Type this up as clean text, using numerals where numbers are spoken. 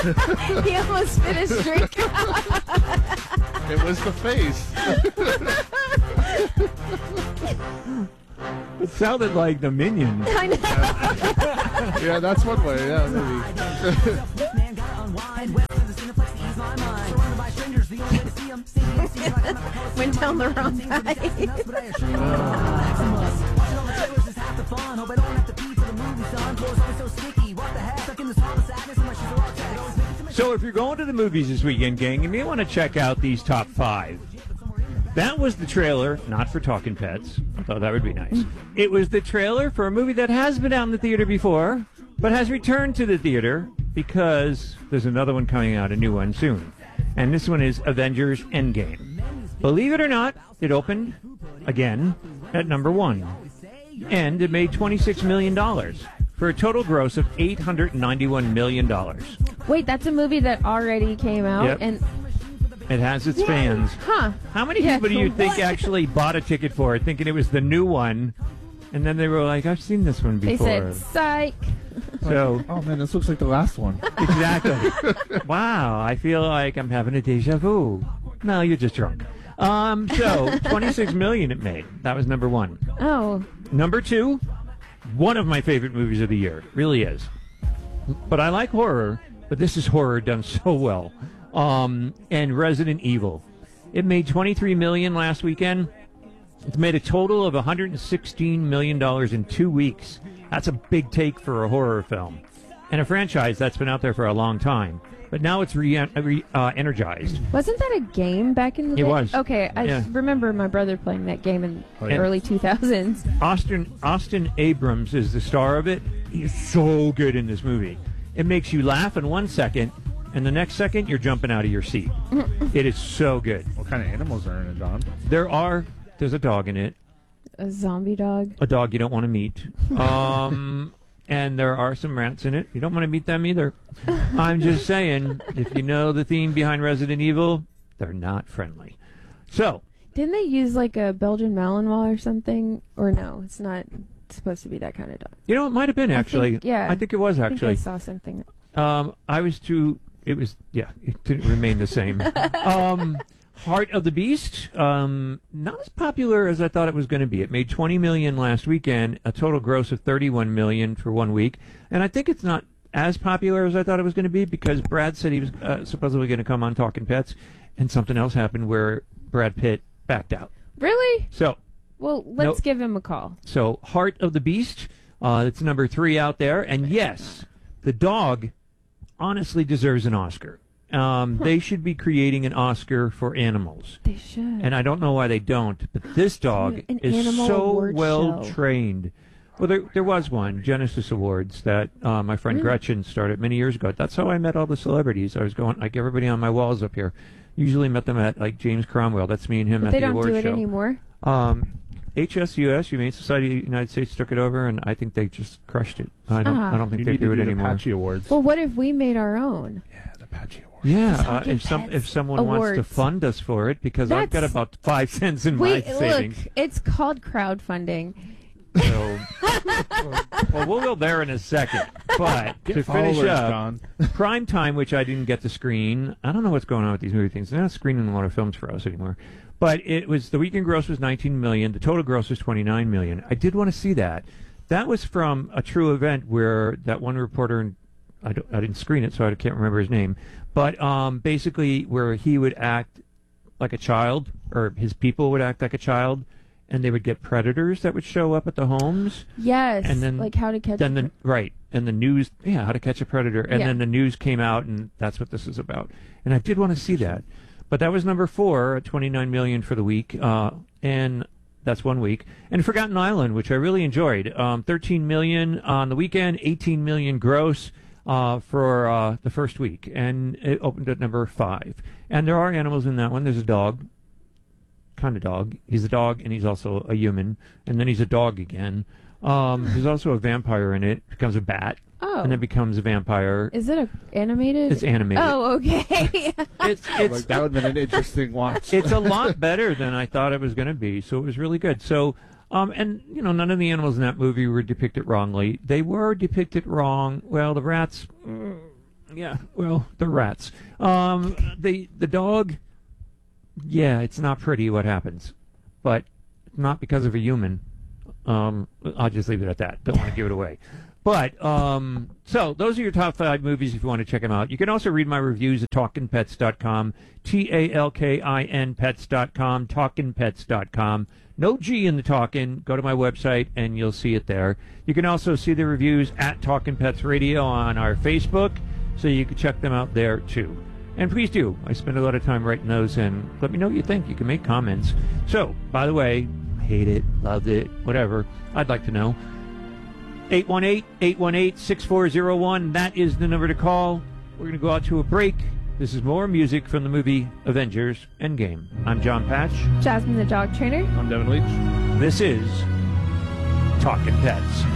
He almost spit his drink out. It was the face. It sounded like the Minions. I know. Yeah, that's one way. Yeah, maybe. Went down the wrong guy. So if you're going to the movies this weekend, gang, you may want to check out these top 5. That was the trailer, not for Talking Pets. I thought that would be nice. It was the trailer for a movie that has been out in the theater before, but has returned to the theater because there's another one coming out, a new one soon. And this one is Avengers Endgame. Believe it or not, it opened again at number 1. And it made $26 million for a total gross of $891 million. Wait, that's a movie that already came out? Yep. And it has its fans. Huh. How many people do you think actually bought a ticket for it, thinking it was the new one, and then they were like, I've seen this one before? They said, psych. So, oh, man, this looks like the last one. Exactly. Wow, I feel like I'm having a deja vu. No, you're just drunk. So, $26 million it made. That was number 1. Oh. Number 2, one of my favorite movies of the year. Really is. But I like horror, but this is horror done so well. And Resident Evil. It made $23 million last weekend. It's made a total of $116 million in 2 weeks. That's a big take for a horror film. And a franchise that's been out there for a long time. But now it's energized. Wasn't that a game back in the day? It was. Okay, I remember my brother playing that game in the early 2000s. Austin Abrams is the star of it. He's so good in this movie. It makes you laugh in 1 second, and the next second you're jumping out of your seat. It is so good. What kind of animals are in it, Don? There's a dog in it. A zombie dog? A dog you don't want to meet. And there are some rats in it. You don't want to meet them either. I'm just saying, if you know the theme behind Resident Evil, they're not friendly. So. Didn't they use like a Belgian Malinois or something? Or no, it's not supposed to be that kind of dog. You know, it might have been actually. I think it was actually. I think I saw something. It didn't remain the same. Heart of the Beast, not as popular as I thought it was going to be. It made $20 million last weekend, a total gross of $31 million for 1 week. And I think it's not as popular as I thought it was going to be because Brad said he was supposedly going to come on Talking Pets, and something else happened where Brad Pitt backed out. Really? So. Well, let's give him a call. So, Heart of the Beast, it's number 3 out there. And yes, the dog honestly deserves an Oscar. They should be creating an Oscar for animals. They should. And I don't know why they don't, but this dog is so well trained. Well, there was one, Genesis Awards, that my friend Gretchen started many years ago. That's how I met all the celebrities. I was going, like everybody on my walls up here. Usually met them at, like, James Cromwell. That's me and him at the awards show. They don't do it anymore? HSUS, Humane Society of the United States, took it over, and I think they just crushed it. I don't think they do it anymore. The Apache Awards. Well, what if we made our own? Yeah, the Apache Awards. Yeah, if someone wants to fund us for it, because I've got about 5 cents in my savings. Look, it's called crowdfunding. So, well, we'll go there in a second. But to finish up, Prime Time, which I didn't get to screen. I don't know what's going on with these movie things. They're not screening a lot of films for us anymore. But it was the weekend gross was $19 million. The total gross was $29 million. I did want to see that. That was from a true event where that one reporter, I didn't screen it, so I can't remember his name. But basically, where he would act like a child, or his people would act like a child, and they would get predators that would show up at the homes. Yes, and then like How to Catch a Predator. Right, and the news, How to Catch a Predator. And then the news came out, and that's what this is about. And I did want to see that. But that was number 4 at $29 million for the week, and that's 1 week. And Forgotten Island, which I really enjoyed, $13 million on the weekend, $18 million gross for the first week, and it opened at number 5. And there are animals in that one. There's a dog, kind of dog. He's a dog, and he's also a human, and then he's a dog again. There's also a vampire in it. Becomes a bat. Oh. And then becomes a vampire. Is it animated? It's animated. Oh, okay. it's like, that would have been an interesting watch. It's a lot better than I thought it was going to be, so it was really good. So, and, none of the animals in that movie were depicted wrongly. They were depicted wrong. Well, the rats, Yeah, well, the rats. The dog, yeah, it's not pretty what happens, but not because of a human. I'll just leave it at that. Don't want to give it away. But, so those are your top 5 movies if you want to check them out. You can also read my reviews at talkinpets.com, TALKIN pets.com, talkinpets.com. No G in the Talkin'. Go to my website and you'll see it there. You can also see the reviews at Talkin' Pets Radio on our Facebook, so you can check them out there too. And please do. I spend a lot of time writing those, and let me know what you think. You can make comments. So, by the way, hate it, loved it, whatever, I'd like to know. 818-818-6401. That is the number to call. We're going to go out to a break. This is more music from the movie Avengers Endgame. I'm John Patch. Jasmine the dog trainer. I'm Devin Leach. This is Talkin' Pets.